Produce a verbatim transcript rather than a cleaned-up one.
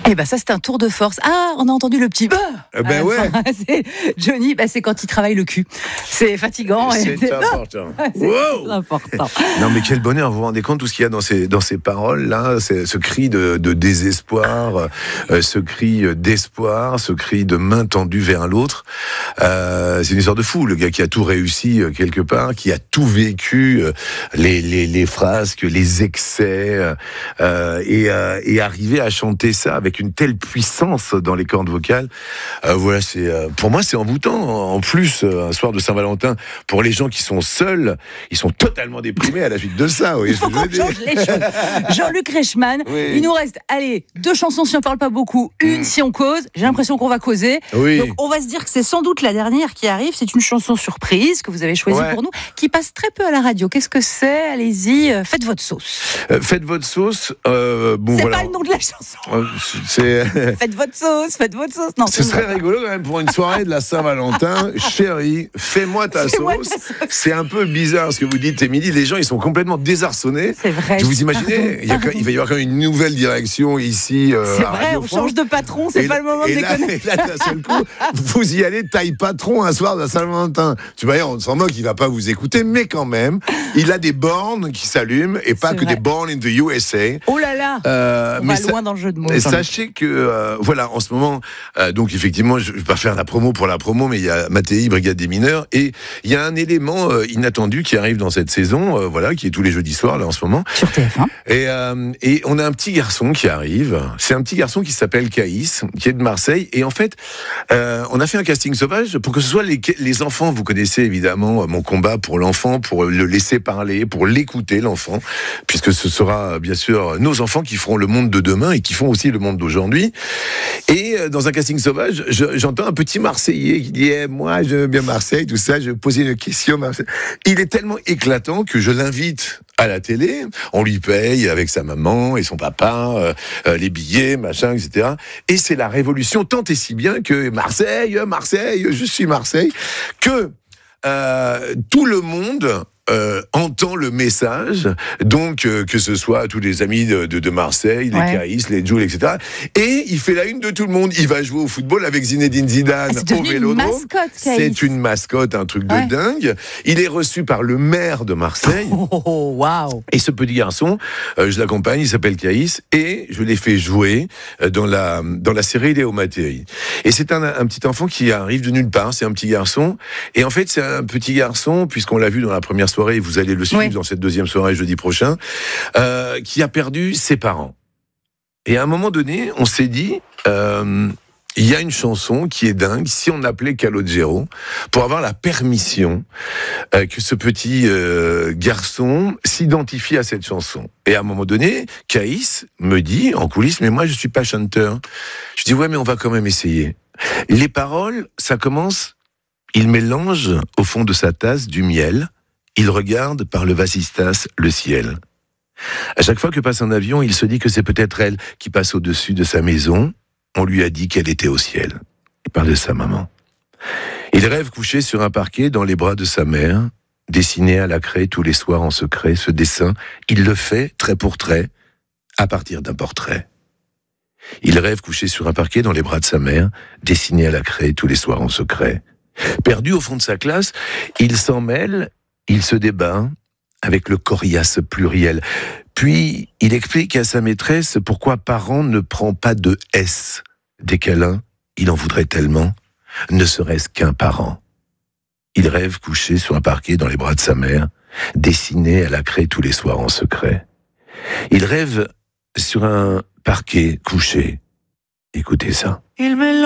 Eh ben ça, c'est un tour de force. Ah, on a entendu le petit bah. Eh ben ouais. Enfin, c'est Johnny, bah, c'est quand il travaille le cul. C'est fatigant. C'est, et c'est important. c'est Wow. important. Non mais quel bonheur, vous vous rendez compte tout ce qu'il y a dans ces, dans ces paroles là, c'est, ce cri de, de désespoir, euh, ce cri d'espoir, ce cri de main tendue vers l'autre. Euh, c'est une histoire de fou, le gars qui a tout réussi euh, quelque part, qui a tout vécu, euh, les, les, les frasques, les excès, euh, et, euh, et arriver à chanter ça avec une telle puissance dans les cordes vocales. Euh, voilà, c'est euh, pour moi c'est envoûtant. En plus, euh, un soir de Saint-Valentin, pour les gens qui sont seuls, ils sont totalement déprimés à la suite de ça. Oui, Il faut qu'on change les choses. Jean-Luc Reichmann, oui. Il nous reste, allez, deux chansons si on parle pas beaucoup, une mmh. si on cause. J'ai l'impression qu'on va causer. Oui. Donc on va se dire que c'est sans doute la dernière qui arrive. C'est une chanson surprise que vous avez choisie ouais. pour nous, qui passe très peu à la radio. Qu'est-ce que c'est ? Allez-y, euh, faites votre sauce. Euh, faites votre sauce. Euh, bon, c'est voilà. pas le nom de la chanson. Euh, c'est... faites votre sauce, faites votre sauce. Non, ce serait rigolo quand même pour une soirée de la Saint-Valentin. Chérie, fais-moi ta fais-moi sauce. Ta sauce. C'est un peu bizarre ce que vous dites, Émilie. Les gens, ils sont complètement désarçonnés. C'est vrai. Vous imaginez, il, y a, il va y avoir quand même une nouvelle direction ici. Euh, c'est vrai, on change de patron, c'est et pas le moment de déconner. Et là, d'un seul coup, vous y allez taille patron un soir de la Saint-Valentin. Tu vois, on s'en moque, il va pas vous écouter, mais quand même, il a des bornes qui s'allument et pas c'est que vrai. Des bornes in the U S A. Oh là là. Euh, on mais va ça, loin dans le jeu de mots. Sachez que euh, voilà, en ce moment, euh, donc effectivement, je vais pas faire la promo pour la promo, mais il y a Mattei, Brigade des mineurs, et il y a un élément euh, inattendu qui arrive dans cette saison, euh, voilà, qui est tous les jeudis soirs là en ce moment. Sur T F un. Et, euh, et on a un petit garçon qui arrive. C'est un petit garçon qui s'appelle Caïs, qui est de Marseille. Et en fait, euh, on a fait un casting sauvage pour que ce soit les, les enfants. Vous connaissez évidemment mon combat pour l'enfant, pour le laisser parler, pour l'écouter l'enfant, puisque ce sera bien sûr nos enfants qui feront le monde de demain et qui font aussi le monde d'aujourd'hui. Et dans un casting sauvage, je, j'entends un petit Marseillais qui dit eh, « moi, j'aime bien Marseille, tout ça, je vais poser une question. » Il est tellement éclatant que je l'invite à la télé. On lui paye avec sa maman et son papa, euh, euh, les billets, machin, et cetera. Et c'est la révolution, tant et si bien que Marseille, Marseille, je suis Marseille, que euh, tout le monde... Euh, entend le message, donc euh, que ce soit tous les amis de, de, de Marseille, les ouais. Caïs, les Jules, et cetera. Et il fait la une de tout le monde. Il va jouer au football avec Zinedine Zidane c'est au Vélodrome. Une mascotte, Caïs. C'est une mascotte, un truc ouais. de dingue. Il est reçu par le maire de Marseille. Oh, wow. Et ce petit garçon, euh, je l'accompagne, il s'appelle Caïs, et je l'ai fait jouer euh, dans la dans la série Léo Mattei. Et c'est un, un petit enfant qui arrive de nulle part. C'est un petit garçon. Et en fait, c'est un petit garçon, puisqu'on l'a vu dans la première soirée, vous allez le suivre oui. dans cette deuxième soirée jeudi prochain, euh, qui a perdu ses parents. Et à un moment donné, on s'est dit, euh, il y a une chanson qui est dingue, si on appelait Calogero, pour avoir la permission euh, que ce petit euh, garçon s'identifie à cette chanson. Et à un moment donné, Caïs me dit, en coulisses, mais moi je suis pas chanteur. Je dis, ouais, mais on va quand même essayer. Les paroles, ça commence, il mélange au fond de sa tasse du miel. Il regarde par le vasistas le ciel. À chaque fois que passe un avion, il se dit que c'est peut-être elle qui passe au-dessus de sa maison. On lui a dit qu'elle était au ciel. Il parle de sa maman. Il rêve couché sur un parquet dans les bras de sa mère, dessiné à la craie tous les soirs en secret. Ce dessin, il le fait trait pour trait, à partir d'un portrait. Il rêve couché sur un parquet dans les bras de sa mère, dessiné à la craie tous les soirs en secret. Perdu au fond de sa classe, il s'en mêle. Il se débat avec le coriace pluriel. Puis, il explique à sa maîtresse pourquoi parent ne prend pas de S. Des câlins, il en voudrait tellement, ne serait-ce qu'un parent. Il rêve couché sur un parquet dans les bras de sa mère, dessiné à la craie tous les soirs en secret. Il rêve sur un parquet couché. Écoutez ça. Il